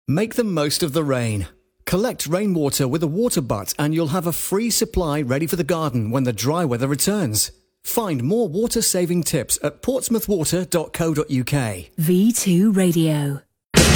Make the most of the rain. Collect rainwater with a water butt and you'll have a free supply ready for the garden when the dry weather returns. Find more water-saving tips at portsmouthwater.co.uk. V2 Radio.